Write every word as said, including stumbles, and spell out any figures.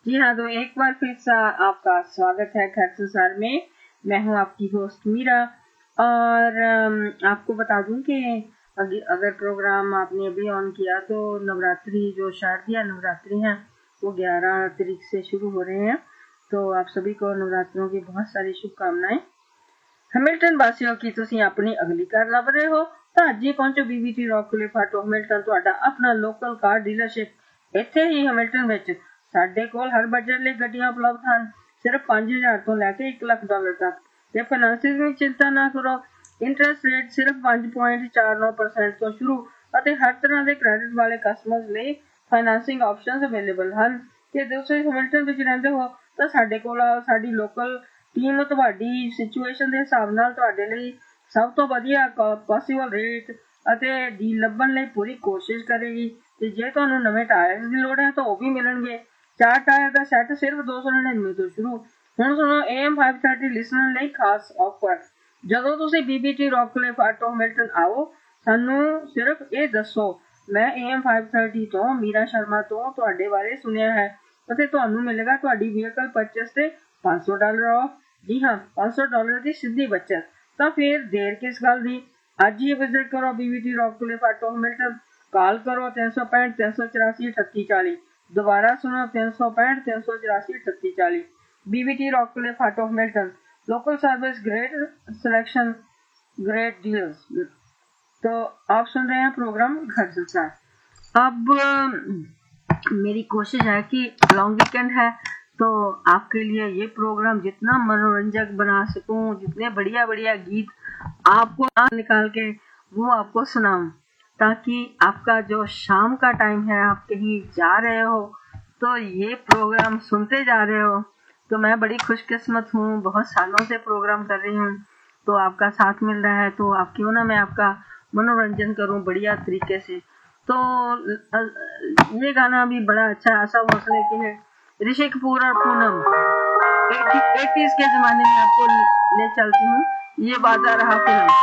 जी हाँ, तो एक बार फिर से आपका स्वागत है घर संसार में। मैं हूँ आपकी होस्ट मीरा और अम, आपको बता दूं कि अग- अगर प्रोग्राम आपने अभी ऑन किया तो नवरात्रि जो शारदीय नवरात्रि हैं वो ग्यारह तारीख से शुरू हो रहे हैं। तो आप सभी को नवरात्रों की बहुत सारी शुभकामनाएं। हैमिल्टन वासियों की ਤੁਸੀਂ ਆਪਣੀ ਅਗਲੀ ਕਾਰ ਲੱਭ ਰਹੇ ਹੋ ਤਾਂ ਅੱਜ ਹੀ ਪਹੁੰਚੋ ਬੀਬੀਟੀ ਰੌਕ ਕਲਿਫ ਆਟੋ ਹੈਮਿਲਟਨ, ਤੁਹਾਡਾ ਆਪਣਾ ਲੋਕਲ ਕਾਰ ਡੀਲਰਸ਼ਿਪ। ਇੱਥੇ ਹੀ ਹੈਮਿਲਟਨ ਵਿੱਚ ਸਾਡੇ ਕੋਲ ਹਰ ਬਜਟ ਲਈ ਗੱਡੀਆਂ ਉਪਲਬਧ ਹਨ, ਸਿਰਫ ਪੰਜ ਹਜ਼ਾਰ ਤੋਂ ਲੈ ਕੇ ਇੱਕ ਲੱਖ ਡਾਲਰ ਤੱਕ। ਤੇ ਫਾਈਨਾਂਸਿੰਗ ਦੀ ਚਿੰਤਾ ਨਾ ਕਰੋ, ਇੰਟਰਸਟ ਰੇਟ ਸਿਰਫ ਪੰਜ ਪੁਆਇੰਟ ਚਾਰ ਨੌ ਪਰਸੈਂਟ ਤੋਂ ਸ਼ੁਰੂ ਅਤੇ ਹਰ ਤਰ੍ਹਾਂ ਦੇ ਕ੍ਰੈਡਿਟ ਵਾਲੇ ਕਸਟਮਰਸ ਲਈ ਫਾਈਨਾਂਸਿੰਗ ਆਪਸ਼ਨਸ ਅਵੇਲੇਬਲ ਹਨ। ਜੇ ਤੁਸੀਂ ਹੈਮਿਲਟਨ ਵਿੱਚ ਰਹਿੰਦੇ ਹੋ ਤਾਂ ਸਾਡੇ ਕੋਲ ਆਓ, ਸਾਡੀ ਲੋਕਲ ਟੀਮ ਤੁਹਾਡੀ ਸਿਚੁਏਸ਼ਨ ਦੇ ਹਿਸਾਬ ਨਾਲ ਤੁਹਾਡੇ ਲਈ ਸਭ ਤੋਂ ਵਧੀਆ ਪੋਸੀਬਲ ਰੇਟ ਅਤੇ ਡੀਲ ਲੱਭਣ ਲਈ ਪੂਰੀ ਕੋਸ਼ਿਸ਼ ਕਰੇਗੀ। ਤੇ ਜੇ ਤੁਹਾਨੂੰ ਨਵੇਂ ਟਾਇਰਸ ਦੀ ਲੋੜ ਹੈ ਤਾਂ ਉਹ ਵੀ ਮਿਲਣਗੇ। ਚਾਰ ਟਾਇਰ ਦਾ ਸੈੱਟ ਸਿਰਫ ਦੋ ਸੌ ਨੜਿਨਵੇਂ ਤੋਂ ਸ਼ੁਰੂ। ਹੁਣ ਸੁਣੋ ਏ ਐਮ ਪੰਜ ਸੌ ਤੀਹ ਲਿਸਨਰ ਲਈ ਖਾਸ ਆਫਰ। ਜਦੋਂ ਤੁਸੀਂ ਬੀਬੀਟੀ ਰੌਕ ਕਲਿਫ ਆਟੋ ਹੈਮਿਲਟਨ ਆਓ, ਸਾਨੂੰ ਸਿਰਫ ਇਹ ਦੱਸੋ ਮੈਂ ਏ ਐਮ ਪੰਜ ਸੌ ਤੀਹ ਤੋਂ ਮੀਰਾ ਸ਼ਰਮਾ ਤੋਂ ਤੁਹਾਡੇ ਬਾਰੇ ਸੁਣਿਆ ਹੈ ਅਤੇ ਤੁਹਾਨੂੰ ਮਿਲੇਗਾ ਤੁਹਾਡੀ ਵਹੀਕਲ ਪਰਚੇਸ ਤੇ ਪੰਜ ਸੌ ਡਾਲਰ ਆਫ। जी हाँ, पाँच सौ डॉलर की सीधी बचत। तो फिर देर किस गल दी, अज ही विजिट करो BBT rock कलिफ auto Hamilton. Call करो तीन सौ पैंठ तीन सौ चौरासी अठत्ती चाली। दोबारा सुनो तीन सौ पैंठ तीन सौ चौरासी अठत्ती चाली। BBT rock कलिफ auto Hamilton, local service, great selection, great deals. तो आप सुन रहे हैं प्रोग्राम घर संसार। अब मेरी कोशिश है कि लॉन्ग वीकेंड है तो आपके लिए ये प्रोग्राम जितना मनोरंजक बना सकूं, जितने बढ़िया बढ़िया गीत आपको निकाल के वो आपको सुनाऊं, ताकि आपका जो शाम का टाइम है, आप कहीं जा रहे हो तो ये प्रोग्राम सुनते जा रहे हो। तो मैं बड़ी खुशकिस्मत हूँ, बहुत सालों से प्रोग्राम कर रही हूँ तो आपका साथ मिल रहा है, तो आप क्यों ना मैं आपका मनोरंजन करूँ बढ़िया तरीके से। तो ये गाना भी बड़ा अच्छा आशा भोसले के है, ऋषि कपूर और पूनम। एटीज़ के जमाने में आपको ले चलती हूँ, ये बाजा रहा फिल्म।